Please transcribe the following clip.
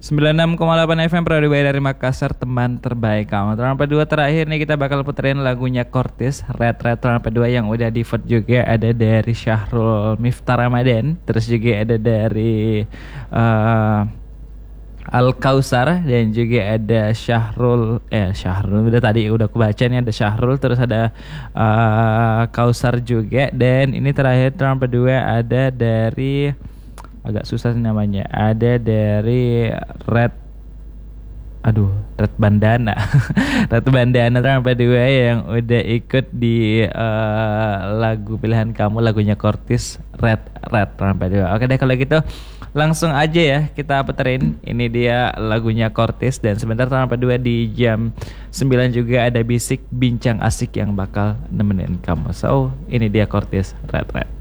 96,8 FM Pradubaya dari Makassar, teman terbaik kamu. Trompet 2 terakhir nih kita bakal puterin lagunya Cortis, Red Red Trompet 2 yang udah di vote juga ada dari Syahrul Miftah Ramadan, terus juga ada dari Al Kausar dan juga ada Syahrul udah tadi udah kebaca nih, ada Syahrul terus ada Kausar juga, dan ini terakhir Trompet 2 ada dari agak susah sih namanya. Ada dari Red Bandana. Red Bandana sampai dua yang udah ikut di lagu pilihan kamu, lagunya Cortis, Red Red sampai dua. Oke deh kalau gitu langsung aja ya kita puterin. Ini dia lagunya Cortis, dan sebentar sampai dua di jam 9 juga ada Bisik Bincang Asik yang bakal nemenin kamu. So ini dia Cortis, Red Red.